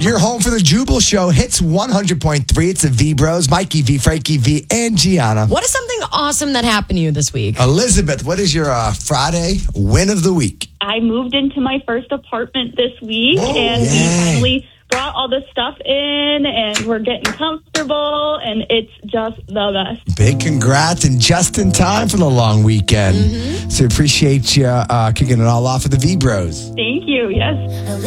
You're home for the Jubal Show. Hits 100.3. It's the V-Bros. Mikey V, Frankie V, and Gianna. What is something awesome that happened to you this week? Elizabeth, what is your Friday win of the week? I moved into my first apartment this week, and we finally brought all the stuff in, and we're getting comfortable, and it's just the best. Big congrats, and just in time for the long weekend. So appreciate you kicking it all off with the V-Bros. Thank you. Yes.